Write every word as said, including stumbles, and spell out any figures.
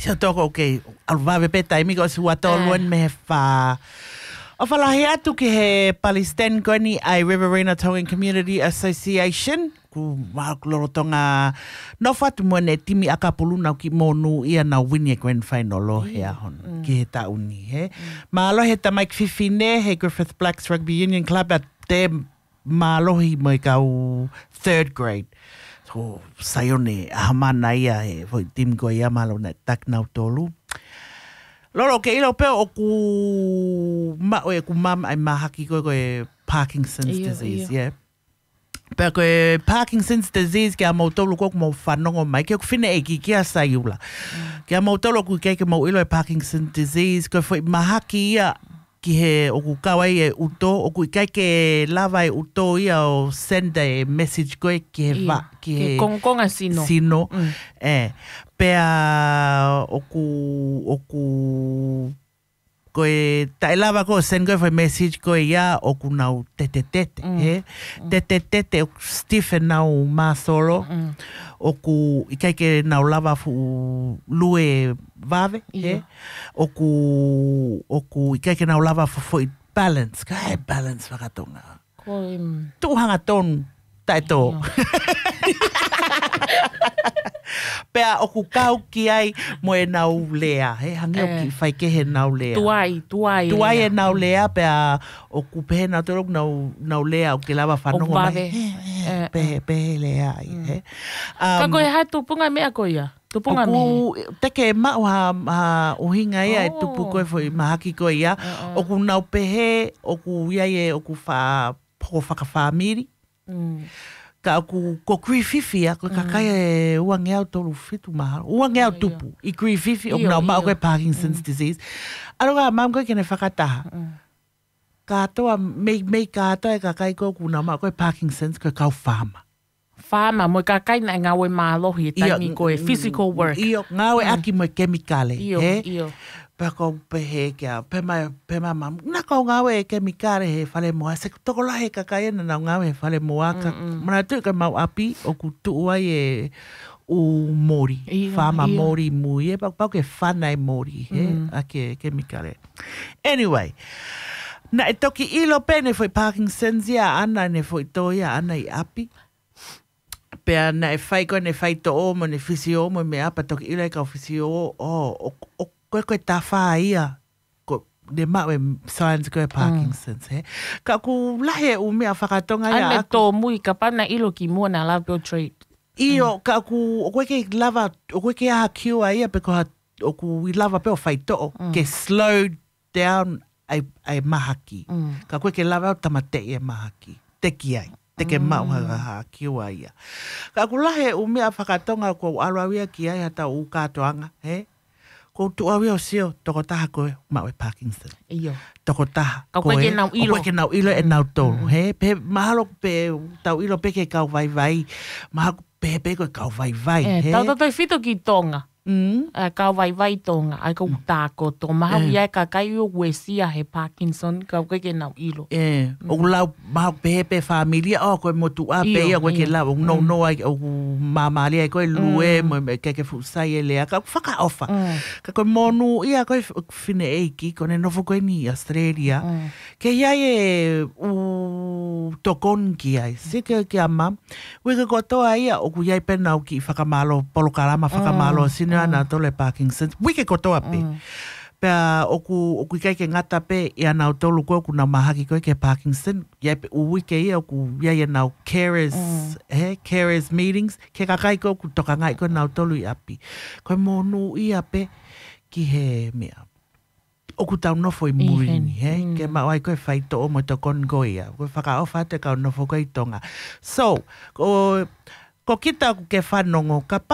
Sia toko ke alvawe pe taimi ko sua toluen me fa. O whalahi atu ki he Palestine koni ai Riverina Tongan Community Association. Ku maak lorotonga no fatu mone timi akapuluna ki monu ia na wini e grand final lo hea hon mm. ki he tauni he. Mm. Ma alohe ta Mike Fifine he Griffith Blacks Rugby Union Club at te ma alohi mo i kau third grade. So sayone ahamana ia he foi tim ko ia malo na tak nau tolu. Loro ke ilo pe o ku ma o e ku mam ai mahaki ko ko e Parkinson's iyo, disease, iyo. yeah. Pero que Parkinson's disease que a mautolo ko mo fanongo mai que fine e ki kia saiula. Que a mautolo ku ke ke mo ilo e Parkinson's disease ko foi mahaki ia ki he o ku kawai e uto o ku kai ke lava e uto ia o send a message ko ki he va ki he kongonga sino. Sino. Mm. Eh. Pea o ku o ku ko e tailava ko sen ko foi message ko ia o ku nau tete tete mm. he tete tete o Stephen nau masolo mm. o ku ikai ke nau lava fu lue vave he o ku o ku ikai ke nau lava fu foi balance kai balance whakatonga ko um... tu hanga ton taito Pea o ku kau ki ai mo e nau lea. He hangi o ki whai ke he nau lea. Tuai, tuai. Tuai e nau lea pea o ku pehe nau toro nau, nau lea o ke lava whanongo mai. Eh, pehe, pehe lea ai. Mm. He. Um, Ka koe hai tupunga mea koe ia? Tupunga mea? O ku teke mau ha, ha uhinga ia oh. e tupu koe foi mahaki koe ia. Uh, uh. O ku nau pehe, o ku iai e o ku wha, ho whakawhamiri. Mm. Ka ku ko Griffithia ko kakai e uange au tolu fitu maha uange au tupu i Griffith o na ma ko Parkinson's mm. disease aloga mam ko kene fakataha mm. ka toa me me ka toa kakai ko ku na ma ko Parkinson's ko kau fama fama mo kakai na ngawe malohi taimi ko e physical work io ngawe mm. aki mo chemicale he io pa ko pehe kia pema pema mam na ko ngawe kemikare he fale moa se toko la he kakai na ngawe he fale moa ka mana tu ka mau api o ku tu ai e u mori fama mori mui e pa pa ke fana e mori he ake kemikare anyway na e toki ilo pene foi Parkinson's ia ana ne foi toia ana i api pea na e fai ko ne fai to o mo ne fisio mo me apa toki ilo e ka fisio o o koe koe tā whaa ia, ko ne mau e science koe Parkinson's, mm. he. Ka ku lahe u mea whakatonga ia. Ane tō mui ka pana ilo ki mua na love your trade. Io, mm. ka ku, o koe ke lava, o koe ke aha kiua ia, pe koha, o ku i lava pe o whaito'o, mm. ke slow down ai, ai mahaki. Mm. Ka koe ke lava o tamatei e mahaki. Teki ai. Teke mm. mau ha kiua ia. Ka ku lahe u mea whakatonga ko arawia ki ai hata u kātoanga, he. Ko tu awi o sio, toko taha koe, mau e Parkinson. Iyo. Toko taha. Ka koe ke nau ilo. Koe ke nau ilo e nau tolu. He, pe, mahalo pe, tau ilo pe ke kau vai vai. Mahalo pe pe koe kau vai vai. Eh, tau tatoi fito ki tonga. Mm. Uh, kau vai vai tonga. Ai kau tāko tō. Mahau eh. iai ka kai o wesia he Parkinson. Kau koe ke nau ilo. Eh, mm. o lau mahau pe pe familia. O koe motu a pe ia koe ke lau. O no no ai, o mamali ai koe lue. Mo ke ke fusai e lea. Ka whaka ofa. Mm. Ka koe monu ia koe fine eiki. Kone nofo koe ni Australia. Mm. Ke iai e u tokon ki ai. Sike ke ama. Wika kotoa ia o ku iai penau ki whakamalo. Polokarama whakamalo. Sine ana tole Parkinson's. Wike kotoa pe. Mm. Pea oku oku kai ke ngata pe ia nau tolu ko ku na mahaki ko ke Parkinson. Ia pe u wike ia oku ia ia nau carers, mm. he, carers meetings. Ke kakai ko ku toka ngai ko nau tolu i api. Ko monu ia pe ki he mea. Oku tau nofo i murini, he. Mm. Ke mawai koe whaito o mo to kon go ia. Koe whaka o whate kau nofo koe tonga. So, ko, ko kita ke whanongo ka